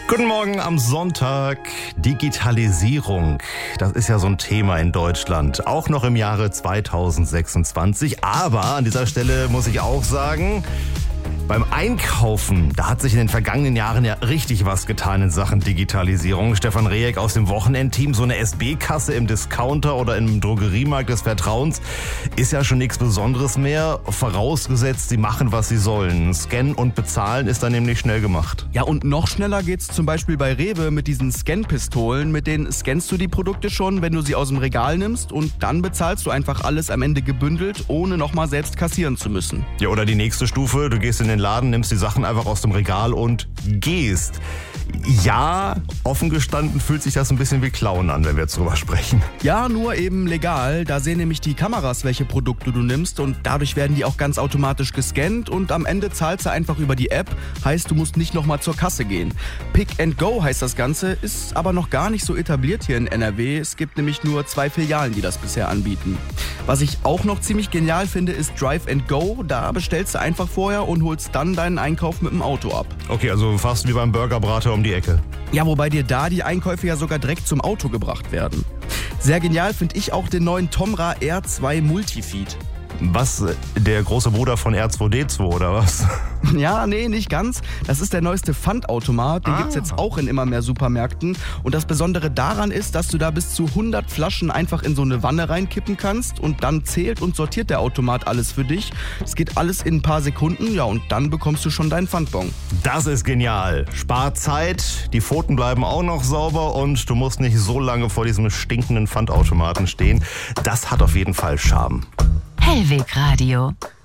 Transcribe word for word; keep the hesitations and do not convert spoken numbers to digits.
Guten Morgen am Sonntag. Digitalisierung, das ist ja so ein Thema in Deutschland, auch noch im Jahre zweitausendsechsundzwanzig. Aber an dieser Stelle muss ich auch sagen, beim Einkaufen, da hat sich in den vergangenen Jahren ja richtig was getan in Sachen Digitalisierung. Stefan Rehek aus dem Wochenendteam, so eine S B-Kasse im Discounter oder im Drogeriemarkt des Vertrauens ist ja schon nichts Besonderes mehr, vorausgesetzt, sie machen, was sie sollen. Scannen und bezahlen ist dann nämlich schnell gemacht. Ja, und noch schneller geht's zum Beispiel bei Rewe mit diesen Scan-Pistolen. Mit denen scannst du die Produkte schon, wenn du sie aus dem Regal nimmst, und dann bezahlst du einfach alles am Ende gebündelt, ohne nochmal selbst kassieren zu müssen. Ja, oder die nächste Stufe, du gehst in den Laden, nimmst die Sachen einfach aus dem Regal und gehst. Ja, offen gestanden fühlt sich das ein bisschen wie Klauen an, wenn wir jetzt drüber sprechen. Ja, nur eben legal. Da sehen nämlich die Kameras, welche Produkte du nimmst, und dadurch werden die auch ganz automatisch gescannt und am Ende zahlst du einfach über die App. Heißt, du musst nicht nochmal zur Kasse gehen. Pick and Go heißt das Ganze, ist aber noch gar nicht so etabliert hier in N R W. Es gibt nämlich nur zwei Filialen, die das bisher anbieten. Was ich auch noch ziemlich genial finde, ist Drive and Go. Da bestellst du einfach vorher und holst dann deinen Einkauf mit dem Auto ab. Okay, also fast wie beim Burgerbrater um die Ecke. Ja, wobei dir da die Einkäufe ja sogar direkt zum Auto gebracht werden. Sehr genial finde ich auch den neuen Tomra R zwei Multifeed. Was, der große Bruder von R zwei D zwei oder was? Ja, nee, nicht ganz. Das ist der neueste Pfandautomat. Den Ah. gibt's jetzt auch in immer mehr Supermärkten. Und das Besondere daran ist, dass du da bis zu hundert Flaschen einfach in so eine Wanne reinkippen kannst und dann zählt und sortiert der Automat alles für dich. Es geht alles in ein paar Sekunden, ja, und dann bekommst du schon deinen Pfandbon. Das ist genial. Spart Zeit, die Pfoten bleiben auch noch sauber und du musst nicht so lange vor diesem stinkenden Pfandautomaten stehen. Das hat auf jeden Fall Charme. Hellweg Radio.